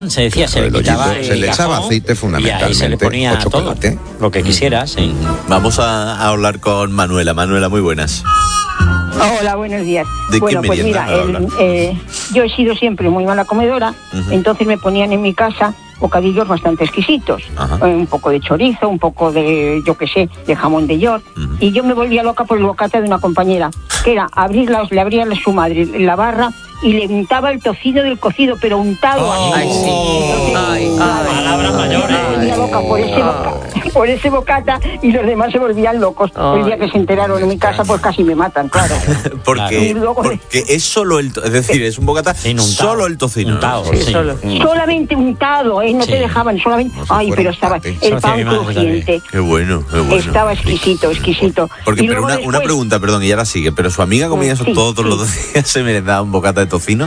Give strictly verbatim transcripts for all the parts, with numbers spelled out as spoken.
Se decía, claro, se le quitaba el se le echaba cajón, aceite fundamentalmente, y ahí se le ponía o chocolate. todo, lo que quisiera, sí. Vamos a, a hablar con Manuela. Manuela, muy buenas. Hola, buenos días. ¿De bueno, qué pues merienda mira, me el, eh, yo he sido siempre muy mala comedora, uh-huh. Entonces me ponían en mi casa bocadillos bastante exquisitos, uh-huh. eh, un poco de chorizo, un poco de, yo qué sé, de jamón de york, uh-huh. Y yo me volvía loca por el bocata de una compañera, que era abrirla, le abría a su madre la barra y le untaba el tocino del cocido, pero untado oh, así. Ay, sí. Ay, ay, palabras mayores. Me volvía loca por ese, boca, por ese bocata y los demás se volvían locos. Ay. El día que se enteraron en mi casa, pues casi me matan, claro. porque, luego, porque es solo el, es decir, es un bocata solo el tocino. Untado, ¿no? sí, sí. Solo. Solamente untado, ¿eh? No sí. Te dejaban, solamente. No Ay, pero estaba el pan crujiente. Qué bueno, qué bueno. Estaba exquisito, exquisito. Porque, pero una, después... una pregunta, perdón, y ahora sigue, pero su amiga comía eso sí, todos sí. los días, se merendaba un bocata de tocino.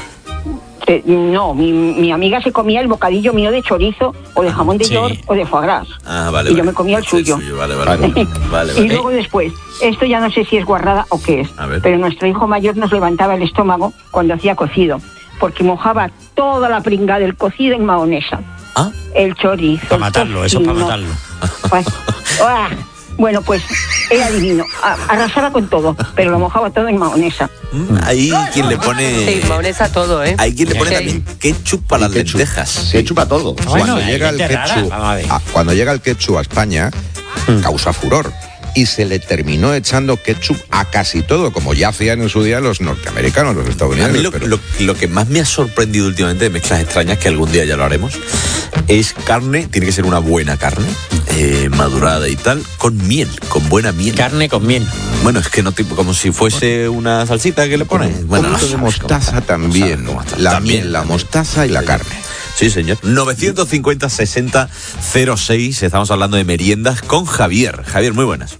Eh, no, mi, mi amiga se comía el bocadillo mío de chorizo o de jamón de sí. york o de foie gras. Ah, vale. Y vale. yo me comía el suyo. El suyo. Vale, vale. vale, vale, vale. Y luego después, esto ya no sé si es guarrada o qué es, pero nuestro hijo mayor nos levantaba el estómago cuando hacía cocido, porque mojaba toda la pringa del cocido en mahonesa. ¿Ah? El chorizo. Para matarlo, tocino, eso para matarlo. Pues, ¡ah! Bueno, pues era divino, arrasaba con todo, pero lo mojaba todo en mahonesa. Mm, ahí quien le pone... Sí, mahonesa todo, ¿eh? Hay quien le pone sí. también ketchup para las ketchup. lentejas. Sí. Ketchup a todo. Bueno, cuando, llega el ketchup, a, cuando llega el ketchup a España, mm. causa furor. Y se le terminó echando ketchup a casi todo, como ya hacían en su día los norteamericanos, los estadounidenses. A mí lo, pero... lo, lo que más me ha sorprendido últimamente de mezclas extrañas, que algún día ya lo haremos, es carne, tiene que ser una buena carne, eh, madurada y tal, con miel, con buena miel. Carne con miel. Bueno, es que no tipo como si fuese una salsita que le pones. Bueno, un poquito de mostaza también, la también, miel, la mostaza y la carne. Sí, señor. novecientos cincuenta, sesenta, cero seis. Estamos hablando de meriendas con Javier. Javier, muy buenas.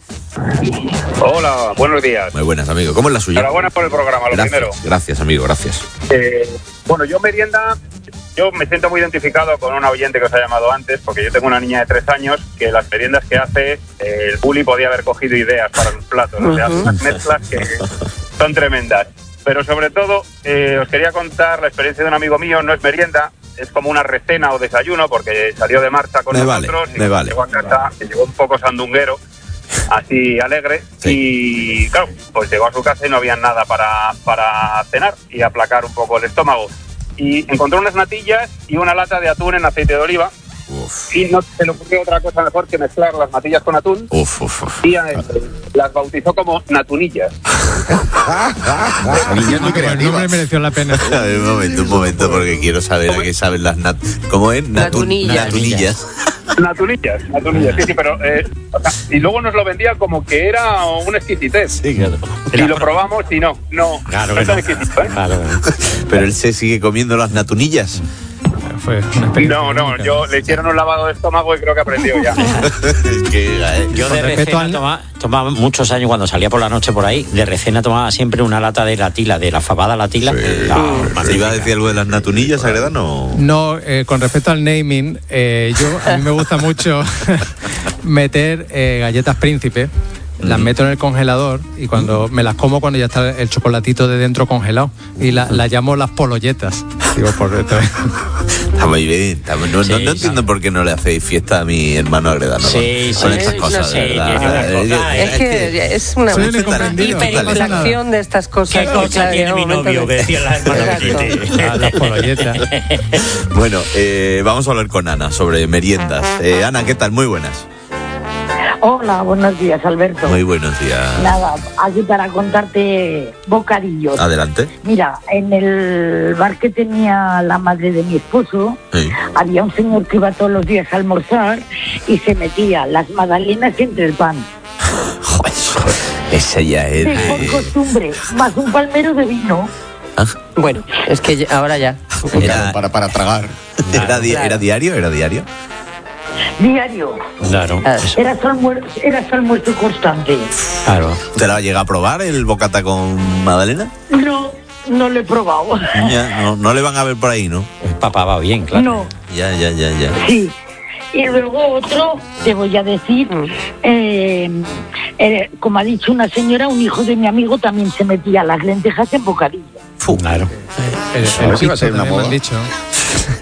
Hola, buenos días. Muy buenas, amigo. ¿Cómo es la suya? Enhorabuena por el programa, lo gracias, primero. Gracias, amigo, gracias. Eh, bueno, yo merienda, yo me siento muy identificado con una oyente que os ha llamado antes, porque yo tengo una niña de tres años que las meriendas que hace, eh, el bully podía haber cogido ideas para los platos. O sea, hace unas mezclas que son tremendas. Pero sobre todo, eh, os quería contar la experiencia de un amigo mío, no es merienda, es como una recena o desayuno, porque salió de marcha con me nosotros vale, y me vale. llegó a casa, que llegó un poco sandunguero, así alegre, sí. Y claro, pues llegó a su casa y no había nada para, para cenar y aplacar un poco el estómago. Y encontró unas natillas y una lata de atún en aceite de oliva. Uf. Y no se le ocurrió otra cosa mejor que mezclar las natillas con atún. Uf, uf, uf. Y eh, las bautizó como natunillas. El nombre mereció la pena. A ver, un momento, un momento, porque quiero saber a qué saben las nat... ¿Cómo es? Natu... Natunillas. Natunillas. Natunillas, natunillas, sí, sí, pero... Eh, o sea, y luego nos lo vendía como que era un exquisitez. Sí, claro. Y lo probamos y no, no, claro no es no. tan exquisito, ¿eh? Claro. Pero él se sigue comiendo las natunillas. Fue no, no, yo le hicieron un lavado de estómago y creo que aprendió ya. Es que, eh, yo de recena al... tomaba, tomaba muchos años cuando salía por la noche por ahí, de recena tomaba siempre una lata de la tila, de la fabada la tila. Sí. No, ¿Se iba a decir algo de las natunillas, Agredano? No, eh, con respecto al naming, eh, yo a mí me gusta mucho meter eh, galletas Príncipe. Las meto en el congelador y cuando me las como cuando ya está el chocolatito de dentro congelado y la, la llamo las pololletas. Digo, por esto. Está muy bien. Está muy, no, sí, no, no entiendo sí. por qué no le hacéis fiesta a mi hermano Agredano. Sí, con sí, estas sí, cosas, no sé, de verdad. Es que es una hiperinflación de estas cosas. ¿Qué cosa tiene mi novio? De... Que decían las hermanas. Las pololletas. Bueno, eh, vamos a hablar con Ana sobre meriendas. Eh, Ana, ¿qué tal? Muy buenas. Hola, buenos días, Alberto. Muy buenos días. Nada, aquí para contarte bocadillos. Adelante. Mira, en el bar que tenía la madre de mi esposo, sí. Había un señor que iba todos los días a almorzar y se metía las magdalenas entre el pan. Joder, ese ya es... Sí, por costumbre, más un palmero de vino. ¿Ah? Bueno, es que ahora ya. Era, para, para tragar. ¿Era, di- ¿Era diario? ¿Era diario? Diario. Claro. Era su almuerzo, era su almuerzo constante. Claro. ¿Te la llega a probar el bocata con magdalena? No, no lo he probado. Ya, no, no le van a ver por ahí, ¿no? El papá va bien, claro. No. Ya, ya, ya, ya. Sí. Y luego otro, te voy a decir, eh, eh, como ha dicho una señora, un hijo de mi amigo también se metía las lentejas en bocadillo. Fu. Claro. El, el, el iba a ser una moda. dicho.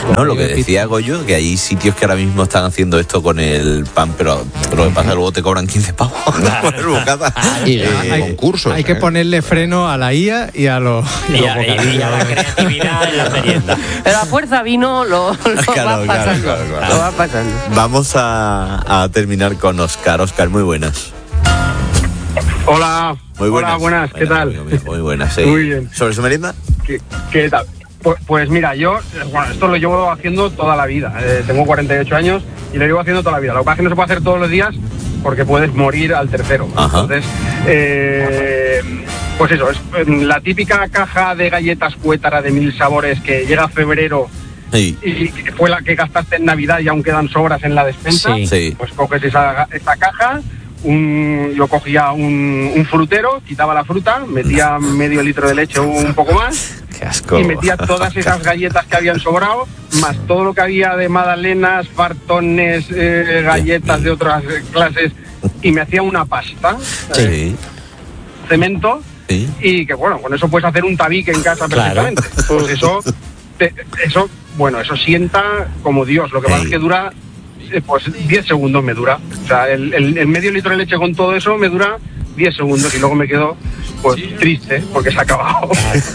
No, lo que decía Goyo, que hay sitios que ahora mismo están haciendo esto con el pan, pero lo que pasa es que luego te cobran quince pavos por el bocata. Y eh, hay concursos. Hay eh. que ponerle freno a la I A y a los, y, los a, y a la creatividad en la merienda. Pero a fuerza vino lo, lo, claro, va pasando, claro, claro, claro. lo va pasando. Vamos a, a terminar con Oscar. Oscar, muy buenas. Hola. Muy buenas. Hola, buenas. ¿Qué Buena, tal? Muy, muy, muy buenas, sí. Muy bien. ¿Sobre su merienda? ¿Qué, qué tal? Pues, pues mira, yo, bueno, esto lo llevo haciendo toda la vida. Eh, tengo cuarenta y ocho años y lo llevo haciendo toda la vida. Lo que pasa es que no se puede hacer todos los días porque puedes morir al tercero. Ajá. Entonces, eh, pues eso, es la típica caja de galletas Cuétara de mil sabores que llega febrero. Sí. Y fue la que gastaste en Navidad y aún quedan sobras en la despensa. Sí. Sí. Pues coges esa, esa caja, un, yo cogía un, un frutero, quitaba la fruta, metía medio litro de leche o un poco más. Qué asco. Y metía todas esas galletas que habían sobrado, más todo lo que había de magdalenas, fartones, eh, galletas de otras clases, y me hacía una pasta. Sí. Eh, cemento. Sí. Y que bueno, con eso puedes hacer un tabique en casa perfectamente. Claro. Pues eso, te, eso, bueno, eso sienta como Dios. Lo que pasa es que dura, eh, pues diez segundos me dura. O sea, el, el, el medio litro de leche con todo eso me dura diez segundos y luego me quedo pues triste porque se ha acabado.